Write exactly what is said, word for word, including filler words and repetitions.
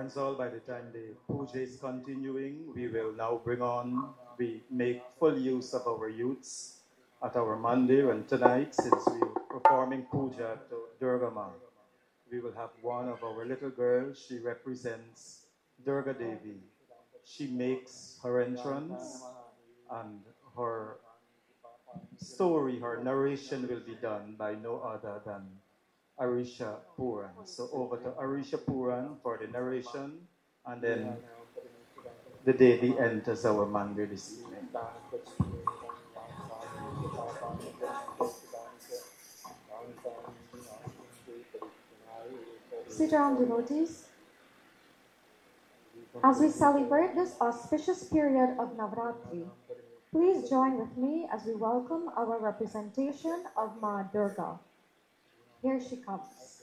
parents all, by the time the puja is continuing, we will now bring on, we make full use of our youths at our mandir, and tonight, since we're performing puja to Durga Ma, we will have one of our little girls. She represents Durga Devi. She makes her entrance, and her story, her narration will be done by no other than Arisha Puran. So over to Arisha Puran for the narration, and then the Devi enters our mandir this evening. Sit down, devotees. As we celebrate this auspicious period of Navratri, please join with me as we welcome our representation of Ma Durga. Here she comes.